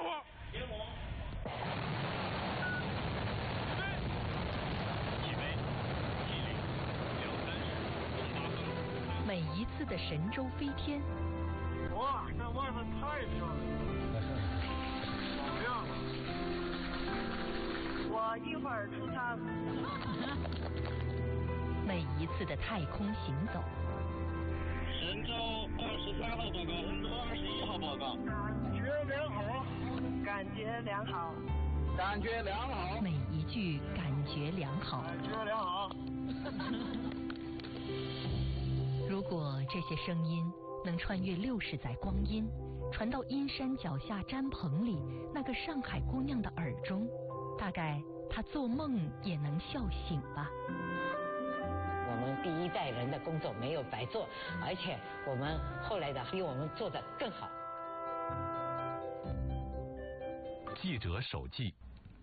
火！ 点火！ 一杯，70、230，东八横。 每一次的神舟飞天， 哇，这外面太漂亮了，好亮啊！ 我一会儿出差。 每一次的太空行走， 神舟23号报告，神舟21号报告。 感觉良好， 感觉良好， 感觉良好， 每一句感觉良好。 感觉良好。 如果这些声音能穿越60载光阴，传到阴山脚下毡棚里那个上海姑娘的耳中，大概她做梦也能笑醒吧。 我们第一代人的工作没有白做，而且我们后来的比我们做得更好。 记者手记。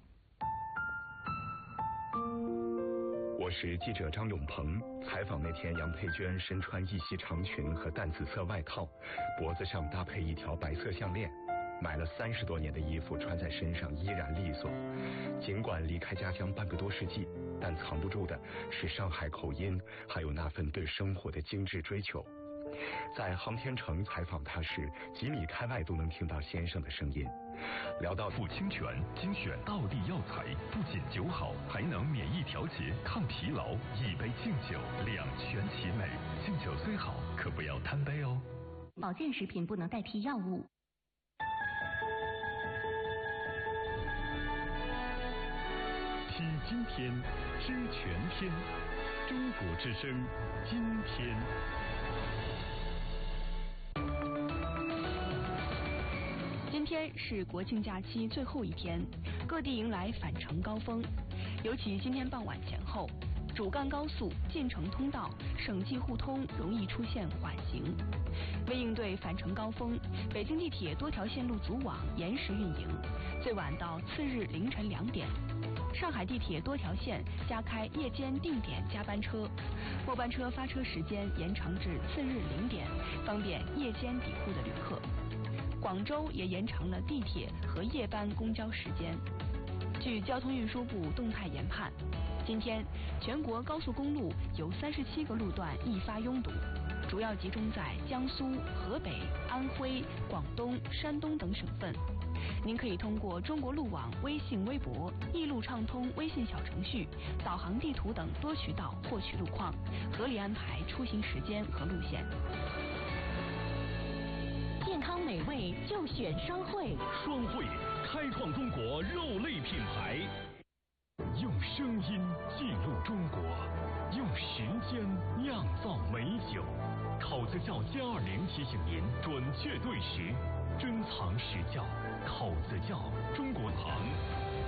我是记者张永鹏，采访那天杨佩娟身穿一袭长裙和淡紫色外套，脖子上搭配一条白色项链，买了30多年的衣服穿在身上依然利索。尽管离开家乡半个多世纪，但藏不住的是上海口音，还有那份对生活的精致追求。在航天城采访他时，几米开外都能听到先生的声音。聊到富清泉精选道地药材，不仅酒好，还能免疫调节、抗疲劳。一杯敬酒，两全其美。敬酒虽好，可不要贪杯哦。 保健食品不能代替药物。 听今天，知全天。中国之声，今天。 今天是国庆假期最后一天，各地迎来返程高峰。尤其今天傍晚前后，主干高速、进城通道、省际互通容易出现缓行。为应对返程高峰，北京地铁多条线路组网延时运营，最晚到次日凌晨2点。上海地铁多条线加开夜间定点加班车，末班车发车时间延长至次日0点，方便夜间抵沪的旅客。广州也延长了地铁和夜班公交时间。据交通运输部动态研判，今天全国高速公路有37个路段易发拥堵，主要集中在江苏、河北、安徽、广东、山东等省份。您可以通过中国路网微信、微博、易路畅通微信小程序、导航地图等多渠道获取路况，合理安排出行时间和路线。 健康美味就选双汇， 双汇开创中国肉类品牌，用声音记录中国，用时间酿造美酒。烤子窖+20提醒您准确对时，珍藏实窖。烤子窖中国糖。